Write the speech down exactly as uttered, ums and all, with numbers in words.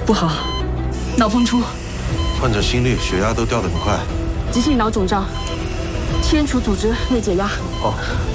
不好，脑膨出， 患者心率、血压都掉得很快。 急性脑肿胀，切除组织内解压。 哦。